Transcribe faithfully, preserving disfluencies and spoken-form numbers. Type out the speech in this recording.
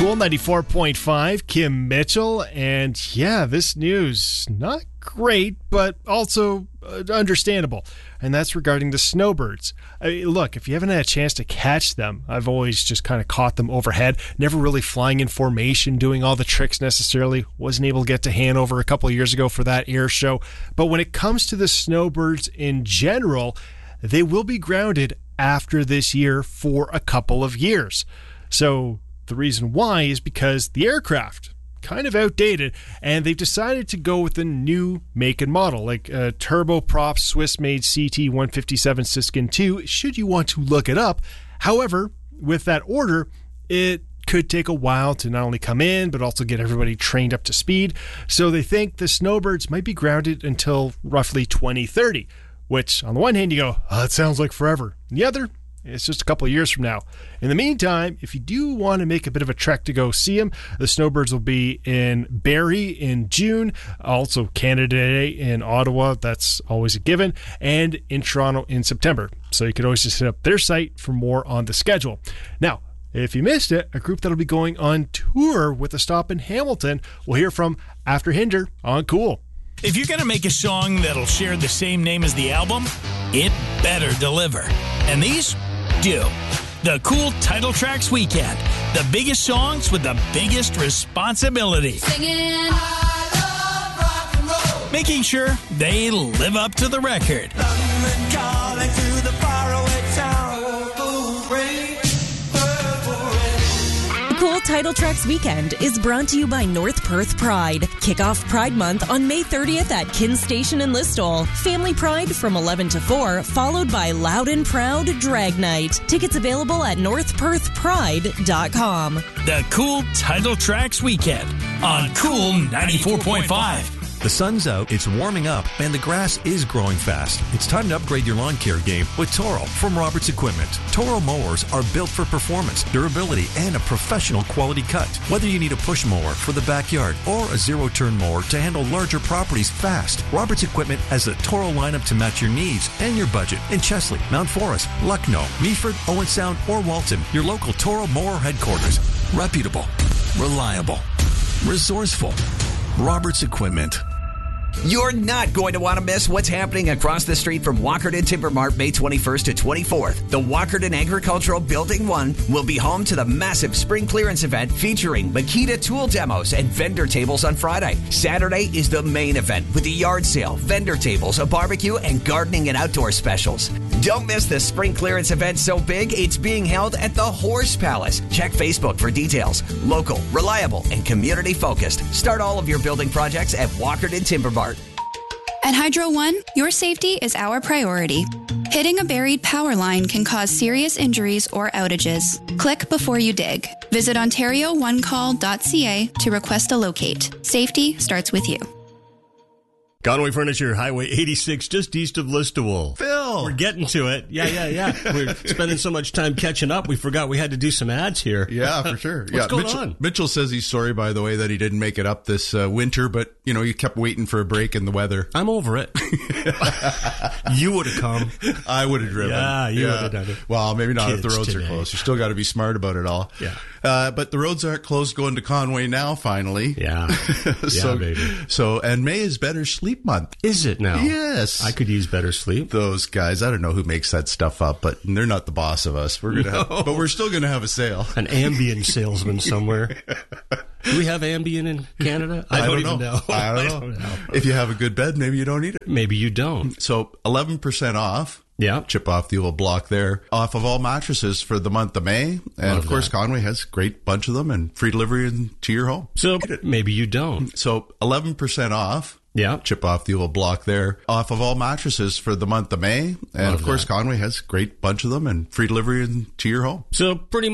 Cool ninety-four point five, Kim Mitchell. And yeah, this news, not great, but also uh, understandable. And that's regarding the snowbirds. I mean, look, if you haven't had a chance to catch them, I've always just kind of caught them overhead, never really flying in formation, doing all the tricks necessarily. Wasn't able to get to Hanover a couple of years ago for that air show. But when it comes to the snowbirds in general, they will be grounded after this year for a couple of years. So the reason why is because the aircraft kind of outdated, and they've decided to go with a new make and model, like a turboprop Swiss-made C T one fifty-seven Siskin two, should you want to look it up. However, with that order, it could take a while to not only come in, but also get everybody trained up to speed. So they think the snowbirds might be grounded until roughly twenty thirty, which on the one hand you go, oh, that sounds like forever. And the other, it's just a couple of years from now. In the meantime, if you do want to make a bit of a trek to go see them, the snowbirds will be in Barrie in June, also Canada Day in Ottawa, that's always a given, and in Toronto in September. So you could always just hit up their site for more on the schedule. Now, if you missed it, a group that'll be going on tour with a stop in Hamilton, we'll hear from After Hinder on Cool. If you're going to make a song that'll share the same name as the album, it better deliver. And these do. The Cool Title Tracks Weekend. The biggest songs with the biggest responsibility. Singing, I love rock and roll. Making sure they live up to the record. London calling to the faraway town. Purple rain, purple rain. The Cool Title Tracks Weekend is brought to you by North Perth Pride. Kick off Pride Month on May thirtieth at Kin Station in Listowel. Family Pride from eleven to four, followed by Loud and Proud Drag Night. Tickets available at north perth pride dot com. The Cool Title Tracks Weekend on Cool ninety-four point five. The sun's out, it's warming up, and the grass is growing fast. It's time to upgrade your lawn care game with Toro from Roberts Equipment. Toro mowers are built for performance, durability, and a professional quality cut. Whether you need a push mower for the backyard or a zero-turn mower to handle larger properties fast, Roberts Equipment has the Toro lineup to match your needs and your budget in Chesley, Mount Forest, Lucknow, Meaford, Owen Sound, or Walton. Your local Toro mower headquarters. Reputable, reliable, resourceful. Roberts Equipment. You're not going to want to miss what's happening across the street from Walkerton Timber Mart May twenty-first to twenty-fourth. The Walkerton Agricultural Building one will be home to the massive spring clearance event featuring Makita tool demos and vendor tables on Friday. Saturday is the main event with the yard sale, vendor tables, a barbecue, and gardening and outdoor specials. Don't miss the spring clearance event so big it's being held at the Horse Palace. Check Facebook for details. Local, reliable, and community focused. Start all of your building projects at Walkerton Timber Mart. At Hydro One, your safety is our priority. Hitting a buried power line can cause serious injuries or outages. Click before you dig. Visit ontario one call dot c a to request a locate. Safety starts with you. Conway Furniture, Highway eighty-six, just east of Listowel. Phil! We're getting to it. Yeah, yeah, yeah. We're spending so much time catching up, we forgot we had to do some ads here. Yeah, for sure. What's yeah, going Mitchell, on? Mitchell says he's sorry, by the way, that he didn't make it up this uh, winter, but, you know, you kept waiting for a break in the weather. I'm over it. You would have come. I would have driven. Yeah, you would have done it. Well, maybe not if the Kids roads today. are closed. You still got to be smart about it all. Yeah. Uh, but the roads aren't closed going to Conway now, finally. Yeah. so, yeah, baby. So, and May is Better Sleep Month. Is it now? Yes. I could use better sleep. Those guys, I don't know who makes that stuff up, but they're not the boss of us. We're gonna, No. have, but we're still gonna have a sale. An Ambien salesman somewhere. Do we have Ambien in Canada? I, I don't, don't even know. know. I don't, I know. don't know. If you have a good bed, maybe you don't need it. Maybe you don't. So eleven percent off. Yeah. Chip off the old block there. Off of all mattresses for the month of May. And Love of course, that. Conway has a great bunch of them and free delivery in- to your home. So maybe you don't. So eleven percent off. Yeah. Chip off the old block there. Off of all mattresses for the month of May. And Love of course, that. Conway has a great bunch of them and free delivery in- to your home. So pretty